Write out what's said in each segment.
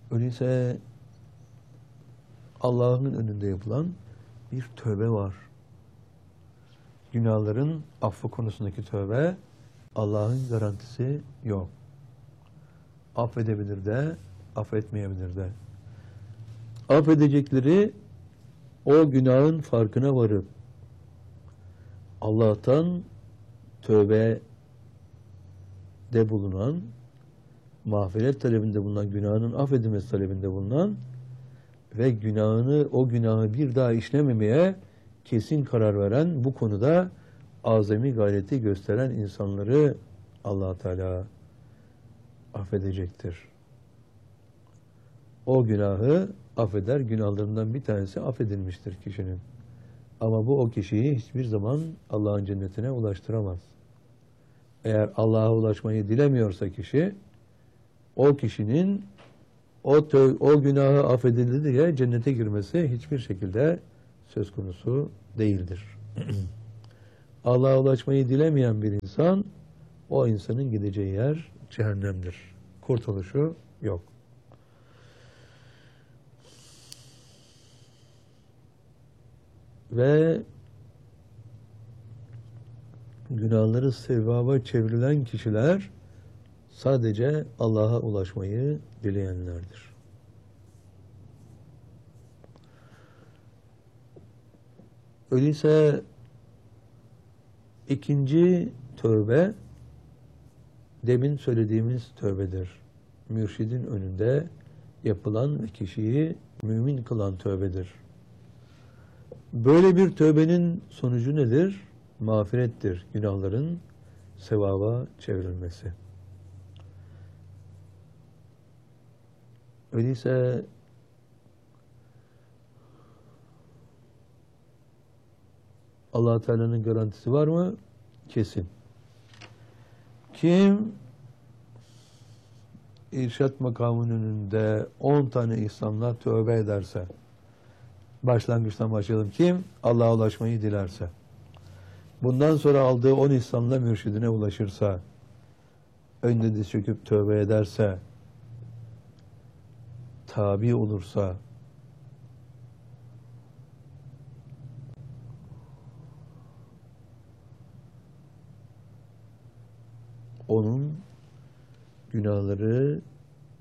Öyleyse Allah'ın önünde yapılan bir tövbe var. Günahların affı konusundaki tövbe, Allah'ın garantisi yok. Affedebilir de, affetmeyebilir de. Affedecekleri o günahın farkına varıp Allah'tan tövbe de bulunan, mağfiret talebinde bulunan, günahının affedilmesi talebinde bulunan ve o günahı bir daha işlememeye kesin karar veren, bu konuda azami gayreti gösteren insanları Allah Teala affedecektir. O günahı affeder, günahlarından bir tanesi affedilmiştir kişinin. Ama bu o kişiyi hiçbir zaman Allah'ın cennetine ulaştıramaz. Eğer Allah'a ulaşmayı dilemiyorsa kişi, o kişinin o günahı affedildi diye cennete girmesi hiçbir şekilde söz konusu değildir. Allah'a ulaşmayı dilemeyen bir insan, o insanın gideceği yer cehennemdir. Kurtuluşu yok. Ve günahları sevaba çevrilen kişiler sadece Allah'a ulaşmayı dileyenlerdir. Öyleyse ikinci tövbe demin söylediğimiz tövbedir. Mürşidin önünde yapılan ve kişiyi mümin kılan tövbedir. Böyle bir tövbenin sonucu nedir? Mağfirettir. Günahların sevaba çevrilmesi. Öyleyse Allah Teala'nın garantisi var mı? Kesin. Kim irşat makamının önünde 10 tane ihsanla tövbe ederse, başlangıçtan başlayalım. Kim Allah'a ulaşmayı dilerse, bundan sonra aldığı 10 ihsanla mürşidine ulaşırsa, önüne diz çöküp tövbe ederse, tabi olursa, onun günahları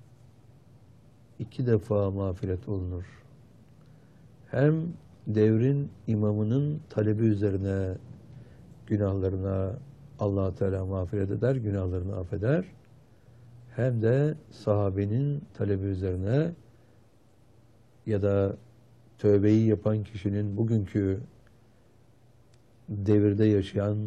2 defa mağfiret olunur. Hem devrin imamının talebi üzerine günahlarına Allah Teala mağfiret eder, günahlarını affeder. Hem de sahabenin talebi üzerine ya da tövbeyi yapan kişinin bugünkü devirde yaşayan,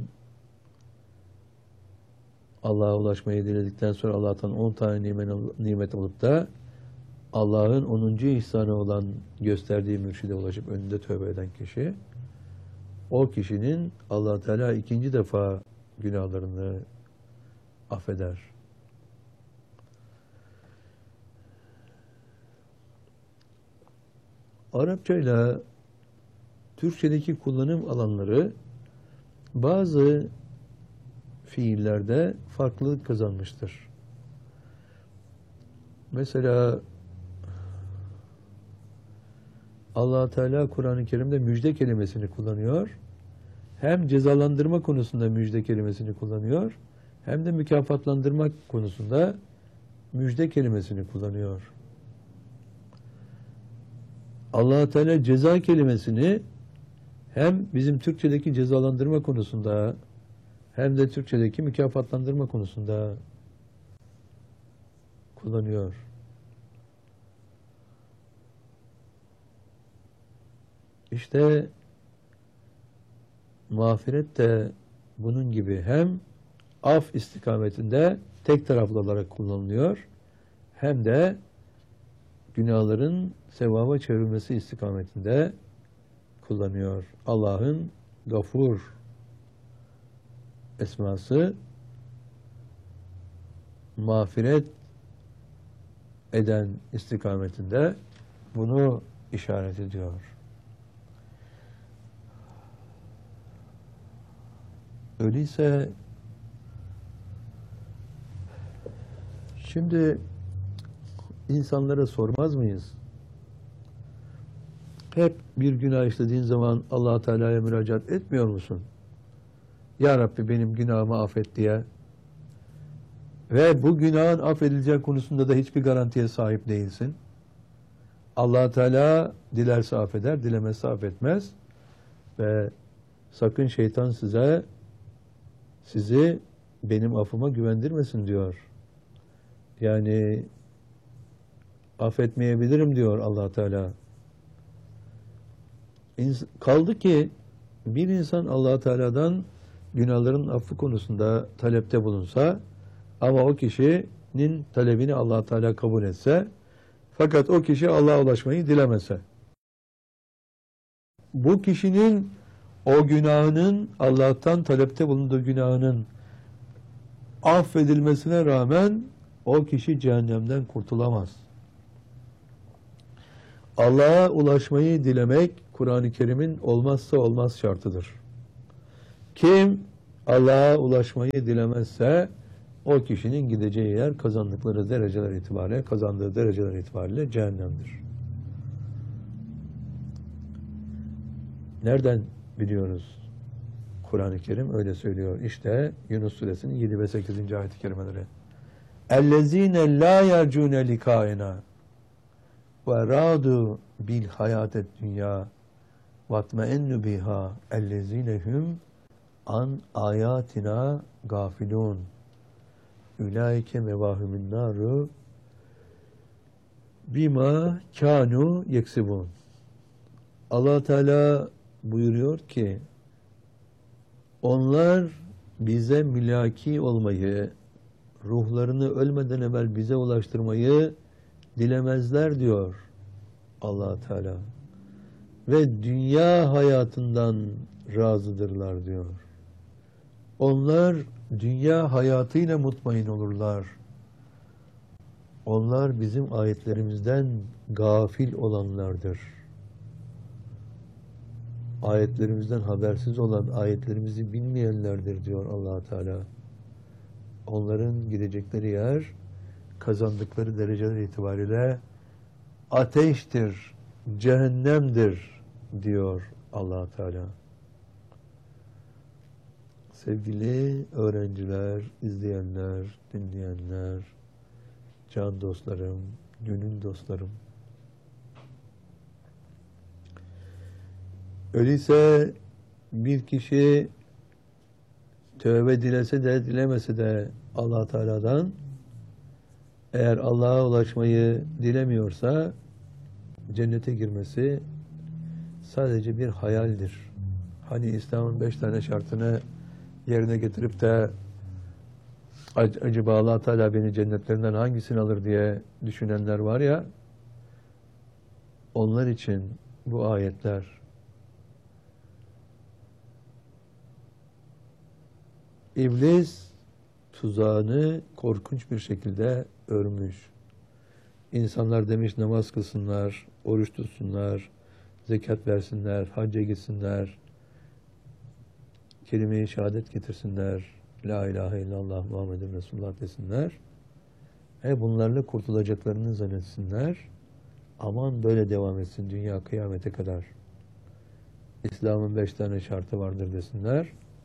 Allah'a ulaşmayı diledikten sonra Allah'tan 10 tane nimet alıp da Allah'ın 10. ihsanı olan gösterdiği mürşide ulaşıp önünde tövbe eden kişi, o kişinin Allah Teala 2. defa günahlarını affeder. Arapçayla Türkçedeki kullanım alanları bazı fiillerde farklılık kazanmıştır. Mesela Allah Teala Kur'an-ı Kerim'de müjde kelimesini kullanıyor. Hem cezalandırma konusunda müjde kelimesini kullanıyor, hem de mükafatlandırma konusunda müjde kelimesini kullanıyor. Allah Teala ceza kelimesini hem bizim Türkçedeki cezalandırma konusunda hem de Türkçedeki mükafatlandırma konusunda kullanıyor. İşte mağfiret de bunun gibi hem af istikametinde tek taraflı olarak kullanılıyor, hem de günahların sevaba çevrilmesi istikametinde kullanıyor. Allah'ın Gafur esması mağfiret eden istikametinde bunu işaret ediyor. Öyleyse şimdi insanlara sormaz mıyız? Hep bir günah işlediğin zaman Allah Teala'ya müracaat etmiyor musun? Ya Rabbi benim günahımı affet diye. Ve bu günahın affedilecek konusunda da hiçbir garantiye sahip değilsin. Allah Teala dilerse affeder, dilemezse affetmez. Ve sakın şeytan sizi benim affıma güvendirmesin diyor. Yani affetmeyebilirim diyor Allah Teala. Kaldı ki bir insan Allah Teala'dan günahların affı konusunda talepte bulunsa ama o kişinin talebini Allah Teala kabul etse fakat o kişi Allah'a ulaşmayı dilemese, bu kişinin o günahının, Allah'tan talepte bulunduğu günahının affedilmesine rağmen o kişi cehennemden kurtulamaz. Allah'a ulaşmayı dilemek Kur'an-ı Kerim'in olmazsa olmaz şartıdır. Kim Allah'a ulaşmayı dilemezse o kişinin gideceği yer kazandığı dereceler itibariyle cehennemdir. Nereden biliyoruz? Kur'an-ı Kerim öyle söylüyor. İşte Yunus Suresinin 7 ve 8. ayet-i kerimeleri. اَلَّذ۪ينَ لَا يَرْجُونَ لِكَائِنَا وَرَادُوا بِالْحَيَاةِ الدُّنْيَا وَاتْمَئَنُّ بِهَا اَلَّذ۪ينَ هُمْ an ayatina gafilun. Ulaike mevahumun naru bima kanu yeksibun. Allah Teala buyuruyor ki onlar bize mülaki olmayı, ruhlarını ölmeden evvel bize ulaştırmayı dilemezler diyor Allah Teala. Ve dünya hayatından razıdırlar diyor. Onlar dünya hayatıyla mutmain olurlar. Onlar bizim ayetlerimizden gafil olanlardır. Ayetlerimizden habersiz olan, ayetlerimizi bilmeyenlerdir diyor Allah Teala. Onların gidecekleri yer, kazandıkları dereceler itibariyle ateştir, cehennemdir diyor Allah Teala. Sevgili öğrenciler, izleyenler, dinleyenler, can dostlarım, gönül dostlarım. Öyleyse bir kişi tövbe dilese de dilemese de Allah Teala'dan eğer Allah'a ulaşmayı dilemiyorsa cennete girmesi sadece bir hayaldir. Hani İslam'ın 5 tane şartını yerine getirip de acaba Allah Teala beni cennetlerinden hangisini alır diye düşünenler var ya, onlar için bu ayetler İblis tuzağını korkunç bir şekilde örmüş. İnsanlar demiş namaz kılsınlar, oruç tutsunlar, zekat versinler, hacca gitsinler, kelime-i şehadet getirsinler, la ilahe illallah Muhammedun Resulullah desinler. Bunlarla kurtulacaklarını zannetsinler. Aman böyle devam etsin dünya kıyamete kadar. İslam'ın 5 tane şartı vardır desinler.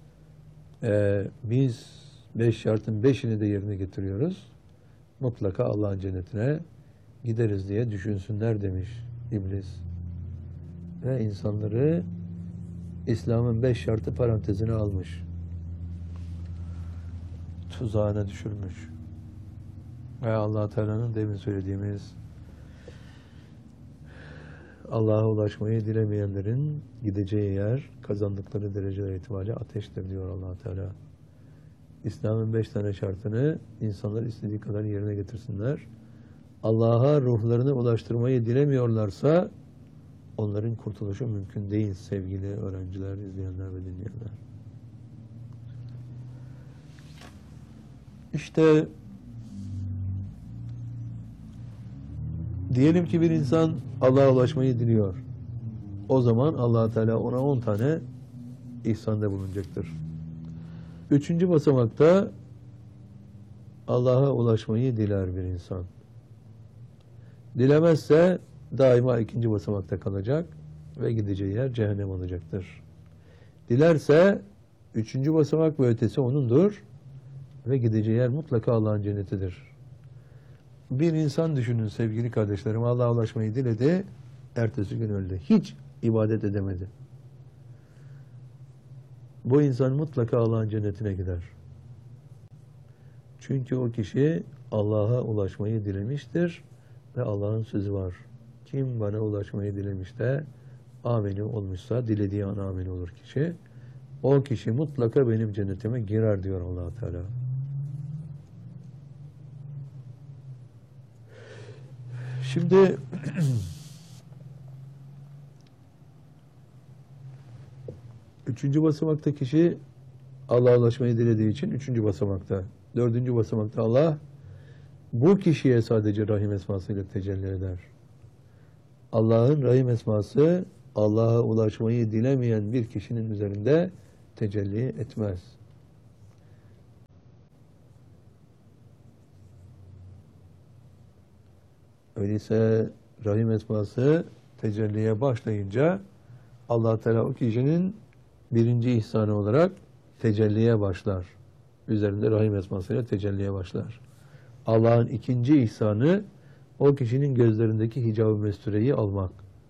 Biz 5 şartın 5'ini de yerine getiriyoruz. Mutlaka Allah'ın cennetine gideriz diye düşünsünler demiş İblis. Ve insanları İslam'ın 5 şartı parantezine almış. Tuzağına düşürmüş. Ve Allah Teala'nın demin söylediğimiz Allah'a ulaşmayı dilemeyenlerin gideceği yer, kazandıkları dereceler itibariyle ateştir diyor Allah Teala. İslam'ın 5 tane şartını insanlar istediği kadar yerine getirsinler. Allah'a ruhlarını ulaştırmayı dilemiyorlarsa onların kurtuluşu mümkün değil sevgili öğrenciler, izleyenler ve dinleyenler. İşte diyelim ki bir insan Allah'a ulaşmayı diliyor. O zaman Allah Teala ona 10 tane ihsanda bulunacaktır. 3. basamakta Allah'a ulaşmayı diler bir insan. Dilemezse daima ikinci basamakta kalacak ve gideceği yer cehennem olacaktır. Dilerse üçüncü basamak ve ötesi onundur ve gideceği yer mutlaka Allah'ın cennetidir. Bir insan düşünün sevgili kardeşlerim, Allah'a ulaşmayı diledi, ertesi gün öldü. Hiç ibadet edemedi. Bu insan mutlaka Allah'ın cennetine gider. Çünkü o kişi Allah'a ulaşmayı dilemiştir ve Allah'ın sözü var. Kim bana ulaşmayı dilemiş de ameli olmuşsa, dilediği an ameli olur kişi. O kişi mutlaka benim cennetime girer diyor Allah Teala. Şimdi üçüncü basamakta kişi Allah'a ulaşmayı dilediği için üçüncü basamakta. Dördüncü basamakta Allah bu kişiye sadece Rahim esmasıyla tecelli eder. Allah'ın Rahim esması Allah'a ulaşmayı dilemeyen bir kişinin üzerinde tecelli etmez. Öyleyse Rahim esması tecelliye başlayınca Allah Teala o kişinin birinci ihsanı olarak tecelliye başlar. Üzerinde Rahim esmasıyla tecelliye başlar. Allah'ın ikinci ihsanı o kişinin gözlerindeki hicab-ı mestureyi almak.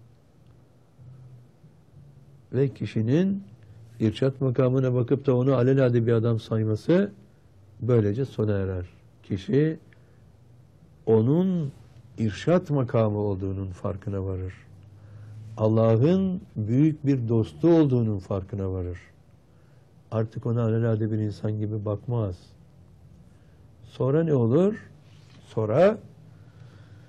Ve kişinin irşat makamına bakıp da onu alelade bir adam sayması böylece sona erer. Kişi onun irşat makamı olduğunun farkına varır. Allah'ın büyük bir dostu olduğunun farkına varır. Artık ona alelade bir insan gibi bakmaz. Sonra ne olur? Sonra